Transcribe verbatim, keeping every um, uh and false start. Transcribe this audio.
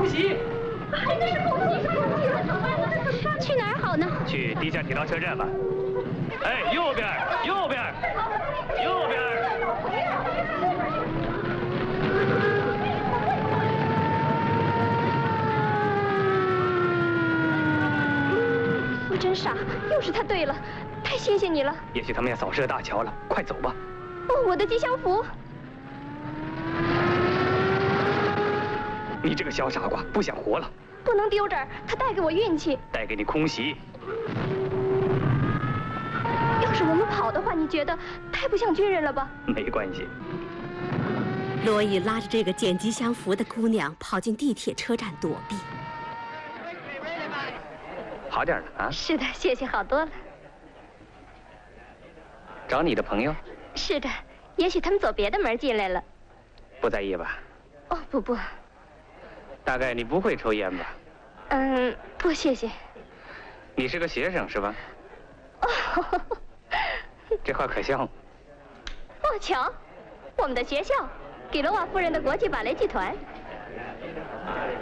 喜！ 还真是恭喜恭喜了，怎么办呢？去哪儿好呢？ 去地下铁道车站吧。哎，右边，右边，右边。 我真傻，又是他对了，太谢谢你了。 也许他们要扫射大桥了，快走吧。 哦，我的吉祥符。 你这个小傻瓜，不想活了。 不能丢这儿，他带给我运气， 带给你空袭。 要是我们跑的话，你觉得太不像军人了吧？ 没关系。 罗伊拉着这个捡吉祥符的姑娘跑进地铁车站躲避。 好点了啊？ 是的，谢谢好多了。 找你的朋友？ 是的，也许他们走别的门进来了。 不在意吧？ 哦，不不。 大概你不会抽烟吧？ 嗯，不，谢谢。 你是个学生是吧？ 哦， 这话可笑吗？ 哦，瞧，我们的学校，给罗瓦夫人的国际芭蕾剧团。